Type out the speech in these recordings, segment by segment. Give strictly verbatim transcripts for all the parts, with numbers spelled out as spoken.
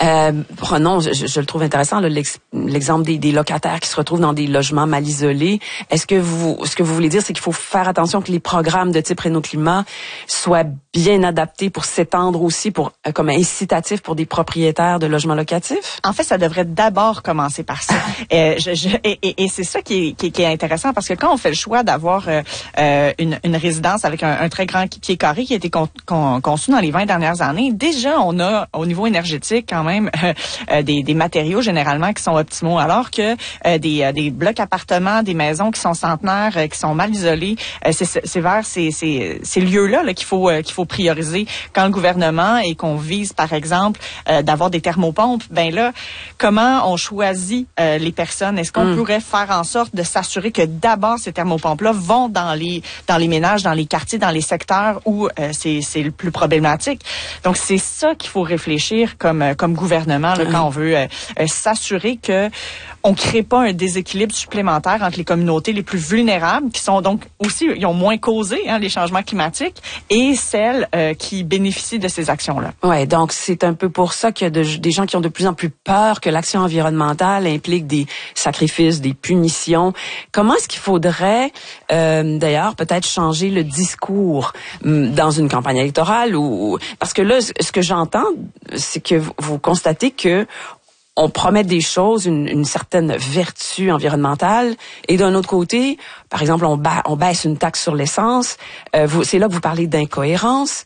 Euh, prenons, je, je le trouve intéressant, là, l'ex, l'exemple des, des locataires qui se retrouvent dans des logements mal isolés. Est-ce que vous, ce que vous voulez dire, c'est qu'il faut faire attention que les programmes de type Réno-Climat soient bien adaptés pour s'étendre aussi, pour euh, comme incitatif pour des propriétaires de logements locatifs? En fait, ça devrait d'abord commencer par ça. euh, je, je, et, et, et c'est ça qui est, qui, qui est intéressant, parce que quand on fait le choix d'avoir euh, euh, une, une résidence avec un, un très grand pied carré qui a été con, con, conçu dans les vingt dernières années, déjà on a au niveau énergétique quand même euh, euh, des, des matériaux généralement qui sont optimaux, alors que euh, des, euh, des blocs appartements, des maisons qui sont centenaires, euh, qui sont mal isolées, euh, c'est, c'est vers ces, ces, ces lieux-là là, qu'il faut euh, qu'il faut prioriser quand le gouvernement et qu'on vise par exemple euh, d'avoir des thermopompes. Ben là, comment on choisit euh, les personnes? Est-ce qu'on mmh. pourrait faire en sorte de s'assurer que d'abord ces thermopompes-là vont dans les dans les ménages, dans les quartiers, dans les secteurs où euh, c'est c'est le plus problématique. Donc c'est ça qu'il faut réfléchir comme comme gouvernement là, mmh. quand on veut euh, euh, s'assurer que on crée pas un déséquilibre supplémentaire entre les communautés les plus vulnérables, qui sont donc aussi, ils ont moins causé hein, les changements climatiques, et celles euh, qui bénéficient de ces actions-là. Ouais, donc c'est un peu pour ça qu'il y a de, des gens qui ont de plus en plus peur que l'action environnementale implique des sacrifices, des punitions. Comment est-ce qu'il faudrait, euh, d'ailleurs, peut-être changer le discours dans une campagne électorale, ou parce que là, ce que j'entends, c'est que vous, vous constatez que on promet des choses, une, une certaine vertu environnementale, et d'un autre côté, par exemple, on, ba- on baisse une taxe sur l'essence. Euh, vous, c'est là que vous parlez d'incohérence.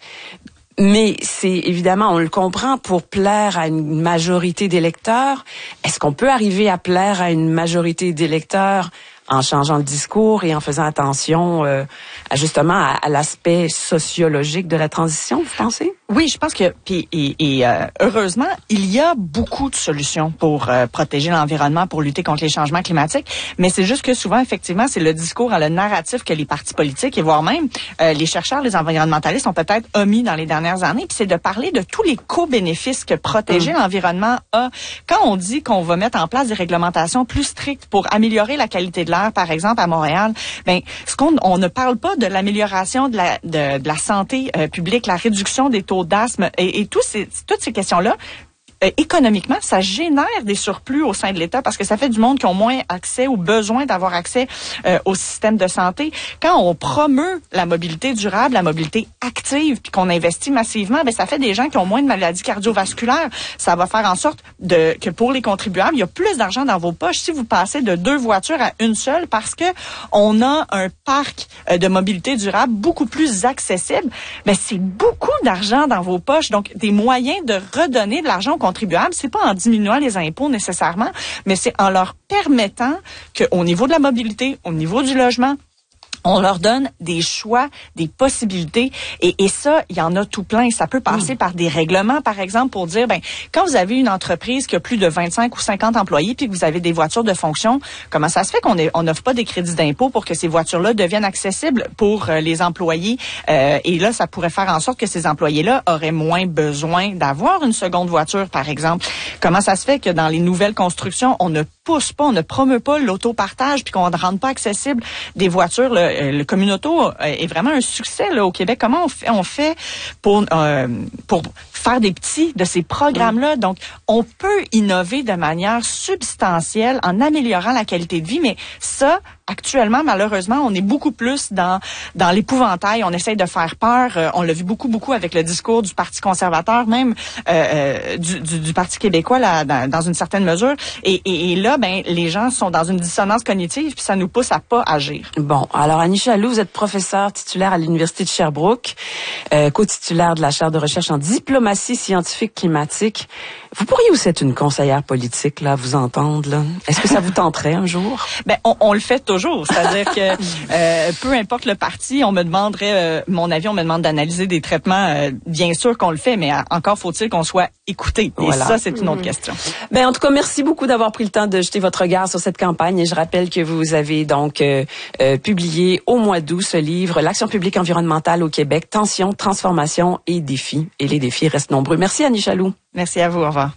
Mais c'est évidemment, on le comprend, pour plaire à une majorité d'électeurs. Est-ce qu'on peut arriver à plaire à une majorité d'électeurs en changeant le discours et en faisant attention euh, à, justement à, à l'aspect sociologique de la transition, vous pensez? Oui, je pense que, puis et, et euh, heureusement, il y a beaucoup de solutions pour euh, protéger l'environnement, pour lutter contre les changements climatiques. Mais c'est juste que souvent, effectivement, c'est le discours, le narratif que les partis politiques et voire même euh, les chercheurs, les environnementalistes ont peut-être omis dans les dernières années. Puis c'est de parler de tous les co-bénéfices que protéger mmh. l'environnement a. Quand on dit qu'on va mettre en place des réglementations plus strictes pour améliorer la qualité de l'air, par exemple à Montréal, ben ce qu'on on ne parle pas de l'amélioration de la de, de la santé euh, publique, la réduction des taux d'asthme et, et tous ces, toutes ces questions-là. Euh, économiquement, ça génère des surplus au sein de l'État parce que ça fait du monde qui ont moins accès ou besoin d'avoir accès euh, au système de santé. Quand on promeut la mobilité durable, la mobilité active, puis qu'on investit massivement, ben ça fait des gens qui ont moins de maladies cardiovasculaires. Ça va faire en sorte de que pour les contribuables, il y a plus d'argent dans vos poches si vous passez de deux voitures à une seule, parce que on a un parc euh, de mobilité durable beaucoup plus accessible. Ben c'est beaucoup d'argent dans vos poches, donc des moyens de redonner de l'argent aux contribuables. C'est pas en diminuant les impôts nécessairement, mais c'est en leur permettant qu'au niveau de la mobilité, au niveau du logement, on leur donne des choix, des possibilités, et, et ça, il y en a tout plein. Ça peut passer mmh. par des règlements, par exemple, pour dire, ben, quand vous avez une entreprise qui a plus de vingt-cinq ou cinquante employés, puis que vous avez des voitures de fonction, comment ça se fait qu'on on n'offre pas des crédits d'impôt pour que ces voitures-là deviennent accessibles pour euh, les employés? Euh, et là, ça pourrait faire en sorte que ces employés-là auraient moins besoin d'avoir une seconde voiture, par exemple. Comment ça se fait que dans les nouvelles constructions, on ne pousse pas, on ne promeut pas l'autopartage, puis qu'on ne rende pas accessible des voitures, là, le communauto est vraiment un succès là, au Québec. Comment on fait, on fait pour, euh, pour faire des petits de ces programmes-là? Donc, on peut innover de manière substantielle en améliorant la qualité de vie, mais ça, actuellement, malheureusement, on est beaucoup plus dans dans l'épouvantail. On essaye de faire peur. Euh, on l'a vu beaucoup, beaucoup avec le discours du Parti conservateur, même euh, du, du, du Parti québécois, là, dans, dans une certaine mesure. Et, et, et là, ben, les gens sont dans une dissonance cognitive, puis ça nous pousse à pas agir. Bon, alors Annie Chaloux, vous êtes professeure titulaire à l'Université de Sherbrooke, euh, co-titulaire de la chaire de recherche en diplomatie scientifique climatique. Vous pourriez aussi être une conseillère politique, là, vous entendre, là. Est-ce que ça vous tenterait un jour? Ben, on, on le fait toujours. C'est-à-dire que euh, peu importe le parti, on me demanderait, euh, mon avis, on me demande d'analyser des traitements. Euh, bien sûr qu'on le fait, mais encore faut-il qu'on soit écouté. Et voilà. Ça, c'est une autre mmh. question. Ben, en tout cas, merci beaucoup d'avoir pris le temps de jeter votre regard sur cette campagne. Et je rappelle que vous avez donc euh, euh, publié au mois d'août ce livre, L'action publique environnementale au Québec, tensions, transformations et défis. Et les défis restent nombreux. Merci, Annie Chaloux. Merci à vous. Au revoir.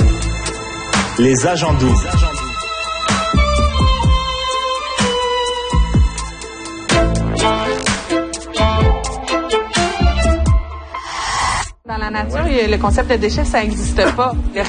Les agents doux. Dans la nature, le concept de déchet, ça n'existe pas.